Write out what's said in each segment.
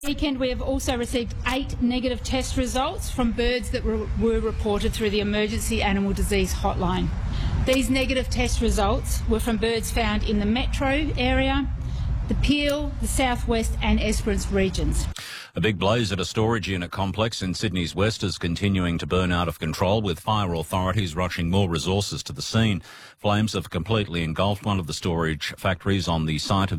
Weekend, we have also received 8 negative test results from birds that were reported through the Emergency Animal Disease Hotline. These negative test results were from birds found in the metro area, the Peel, the Southwest and Esperance regions. A big blaze at a storage unit complex in Sydney's west is continuing to burn out of control, with fire authorities rushing more resources to the scene. Flames have completely engulfed one of the storage factories on the site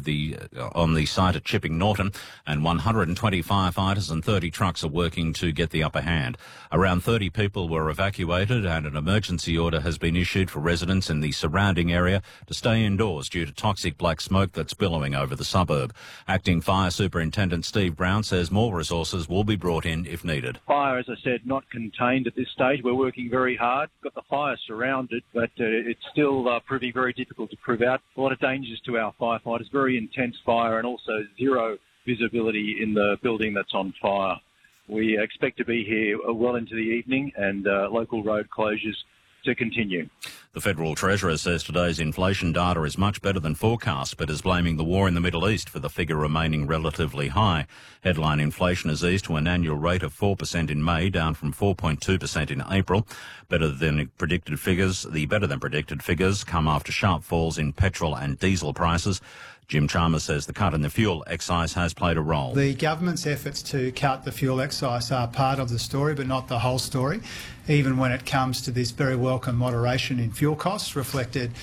at Chipping Norton, and 120 firefighters and 30 trucks are working to get the upper hand. Around 30 people were evacuated, and an emergency order has been issued for residents in the surrounding area to stay indoors due to toxic black smoke that's billowing over the suburb. Acting Fire Superintendent Steve Brown says more resources will be brought in if needed. Fire, as I said, not contained at this stage. We're working very hard. Got the fire surrounded, but it's still proving very difficult to prove out. A lot of dangers to our firefighters, very intense fire and also zero visibility in the building that's on fire. We expect to be here well into the evening and local road closures to continue. The Federal Treasurer says today's inflation data is much better than forecast, but is blaming the war in the Middle East for the figure remaining relatively high. Headline inflation has eased to an annual rate of 4% in May, down from 4.2% in April. The better than predicted figures come after sharp falls in petrol and diesel prices. Jim Chalmers says the cut in the fuel excise has played a role. The government's efforts to cut the fuel excise are part of the story, but not the whole story, even when it comes to this very welcome moderation in fuel costs reflected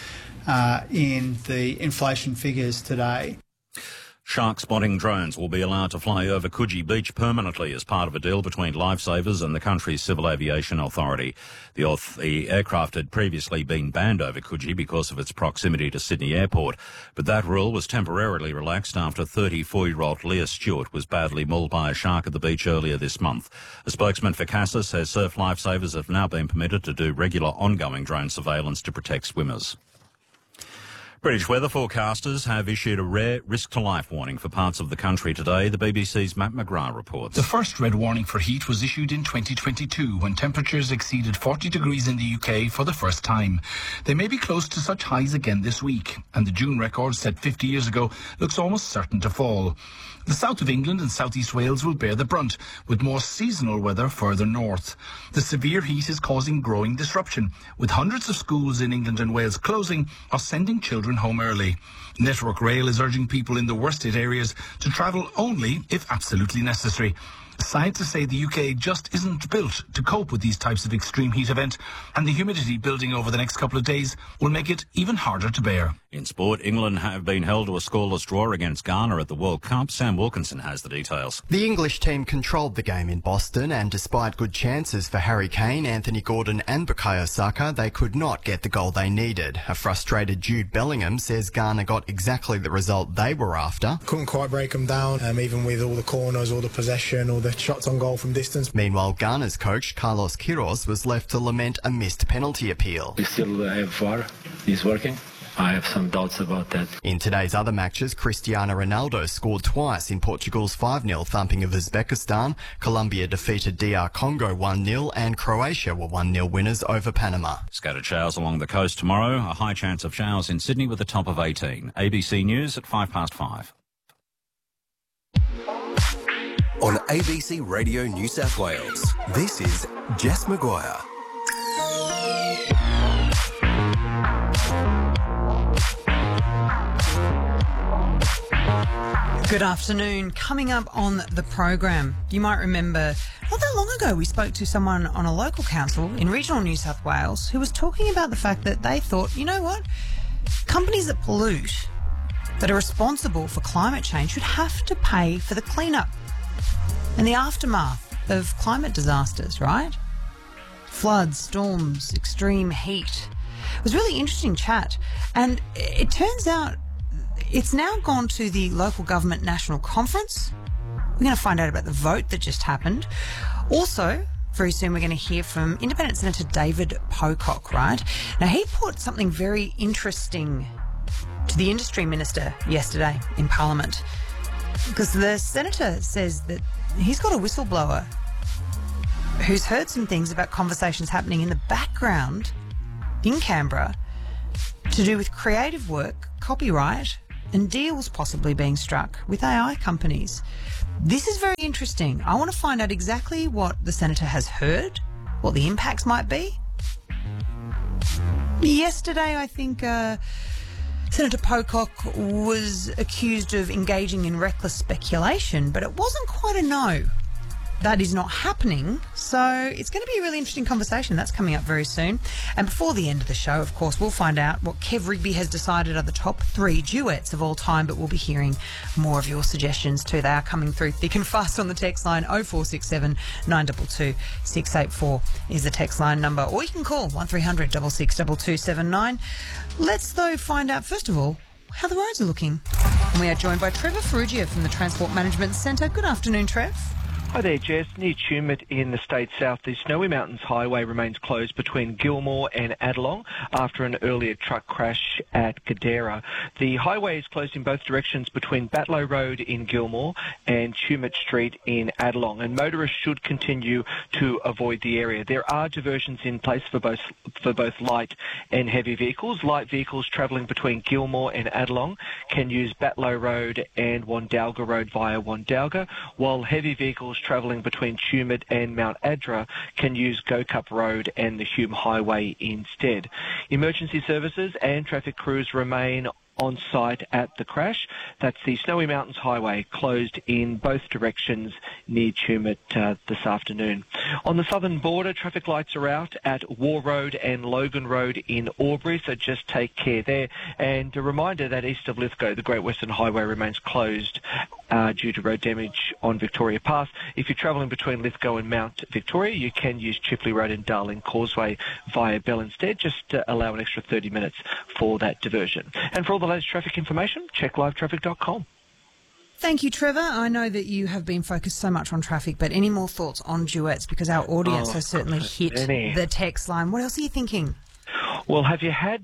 in the inflation figures today. Shark spotting drones will be allowed to fly over Coogee Beach permanently as part of a deal between Lifesavers and the country's Civil Aviation Authority. The aircraft had previously been banned over Coogee because of its proximity to Sydney Airport, but that rule was temporarily relaxed after 34-year-old Leah Stewart was badly mauled by a shark at the beach earlier this month. A spokesman for CASA says Surf Lifesavers have now been permitted to do regular ongoing drone surveillance to protect swimmers. British weather forecasters have issued a rare risk-to-life warning for parts of the country today. The BBC's Matt McGrath reports. The first red warning for heat was issued in 2022 when temperatures exceeded 40 degrees in the UK for the first time. They may be close to such highs again this week, and the June record set 50 years ago looks almost certain to fall. The south of England and southeast Wales will bear the brunt, with more seasonal weather further north. The severe heat is causing growing disruption, with hundreds of schools in England and Wales closing or sending children home early. Network Rail is urging people in the worst hit areas to travel only if absolutely necessary. Scientists say the UK just isn't built to cope with these types of extreme heat events, and the humidity building over the next couple of days will make it even harder to bear. In sport, England have been held to a scoreless draw against Ghana at the World Cup. Sam Wilkinson has the details. The English team controlled the game in Boston, and despite good chances for Harry Kane, Anthony Gordon and Bukayo Saka, they could not get the goal they needed. A frustrated Jude Bellingham says Ghana got exactly the result they were after. Couldn't quite break them down, even with all the corners, all the possession, all the shots on goal from distance. Meanwhile, Ghana's coach, Carlos Queiroz, was left to lament a missed penalty appeal. We still have VAR. It's working. I have some doubts about that. In today's other matches, Cristiano Ronaldo scored twice in Portugal's 5-0 thumping of Uzbekistan. Colombia defeated DR Congo 1-0 and Croatia were 1-0 winners over Panama. Scattered showers along the coast tomorrow. A high chance of showers in Sydney with a top of 18. ABC News at 5:05. On ABC Radio New South Wales, this is Jess Maguire. Good afternoon. Coming up on the program, you might remember not that long ago we spoke to someone on a local council in regional New South Wales who was talking about the fact that they thought, you know what, companies that pollute, that are responsible for climate change should have to pay for the cleanup and the aftermath of climate disasters, right? Floods, storms, extreme heat. It was a really interesting chat, and it turns out it's now gone to the local government national conference. We're going to find out about the vote that just happened. Also, very soon we're going to hear from Independent Senator David Pocock, right? Now, he put something very interesting to the Industry Minister yesterday in Parliament, because the Senator says that he's got a whistleblower who's heard some things about conversations happening in the background in Canberra to do with creative work, copyright, and deals possibly being struck with AI companies. This is very interesting. I want to find out exactly what the Senator has heard, what the impacts might be. Yesterday, I think Senator Pocock was accused of engaging in reckless speculation, but it wasn't quite a no. That is not happening, so it's going to be a really interesting conversation. That's coming up very soon. And before the end of the show, of course, we'll find out what Kev Rigby has decided are the top 3 duets of all time, but we'll be hearing more of your suggestions too. They are coming through thick and fast on the text line. 0467 922 684 is the text line number, or you can call 1300 662279. Let's, though, find out, first of all, how the roads are looking. And we are joined by Trevor Ferrugia from the Transport Management Centre. Good afternoon, Trev. Hi there, Jess. Near Tumut in the state south, the Snowy Mountains Highway remains closed between Gilmore and Adelong after an earlier truck crash at Gadara. The highway is closed in both directions between Batlow Road in Gilmore and Tumut Street in Adelong, and motorists should continue to avoid the area. There are diversions in place for both light and heavy vehicles. Light vehicles travelling between Gilmore and Adelong can use Batlow Road and Wandalga Road via Wandalga, while heavy vehicles travelling between Tumut and Mount Adra can use Go-Cup Road and the Hume Highway instead. Emergency services and traffic crews remain on site at the crash. That's the Snowy Mountains Highway, closed in both directions near Tumut this afternoon. On the southern border, traffic lights are out at War Road and Logan Road in Albury, so just take care there. And a reminder that east of Lithgow, the Great Western Highway remains closed due to road damage on Victoria Pass. If you're travelling between Lithgow and Mount Victoria, you can use Chipley Road and Darling Causeway via Bell instead. Just allow an extra 30 minutes for that diversion. And for all the latest traffic information, check livetraffic.com. Thank you, Trevor. I know that you have been focused so much on traffic, but any more thoughts on duets? Because our audience has certainly hit the text line. What else are you thinking? Well, have you had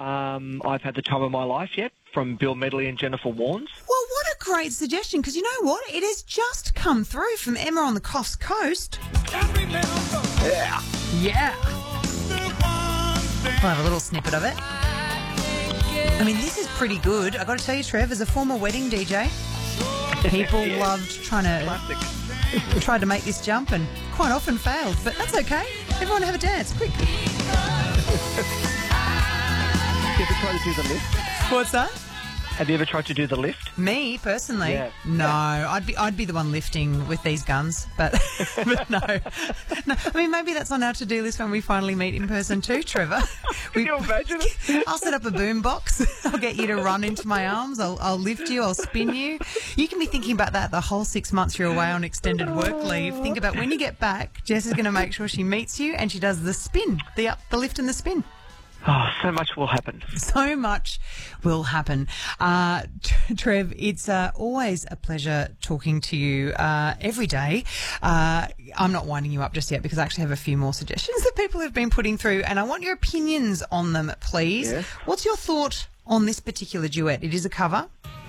I've Had the Time of My Life yet from Bill Medley and Jennifer Warnes? Well, what a great suggestion, because you know what? It has just come through from Emma on the Coffs Coast. Yeah. Yeah. We'll have a little snippet of it. I mean, this is pretty good. I've got to tell you, Trev, as a former wedding DJ, people loved tried to make this jump and quite often failed, but that's okay. Everyone have a dance, quick. You ever tried to do the lift? What's that? Have you ever tried to do the lift? Me, personally? Yeah. No, I'd be the one lifting with these guns, but no. I mean, maybe that's on our to-do list when we finally meet in person too, Trevor. Can you imagine it? I'll set up a boom box. I'll get you to run into my arms. I'll lift you. I'll spin you. You can be thinking about that the whole 6 months you're away on extended work leave. Think about when you get back, Jess is going to make sure she meets you and she does the spin, the lift and the spin. Oh, so much will happen. So much will happen. Trev, it's always a pleasure talking to you every day. I'm not winding you up just yet because I actually have a few more suggestions that people have been putting through, and I want your opinions on them, please. Yes. What's your thought on this particular duet? It is a cover.